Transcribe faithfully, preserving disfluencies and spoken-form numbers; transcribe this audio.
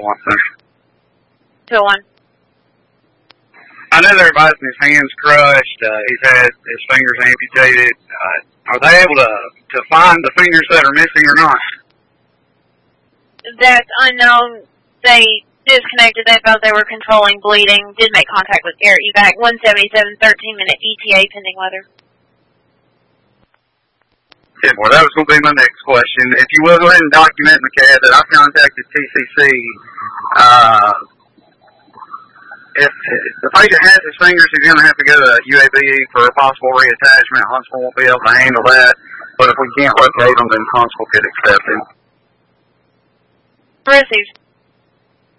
one center. two oh one. I know that everybody's his hands crushed. Uh, he's had his fingers amputated. Uh, are they able to, to find the fingers that are missing or not? That's unknown. They disconnected. They felt they were controlling bleeding. Did make contact with air evac. one seventy-seven, thirteen minute E T A pending weather. Yeah, well, that was going to be my next question. If you will, go ahead and document, McCad, that I've contacted T C C. Uh, if, if the patient has his fingers, he's going to have to go to U A B E for a possible reattachment. Huntsville won't be able to handle that. But if we can't locate him, then Huntsville could accept him. Received.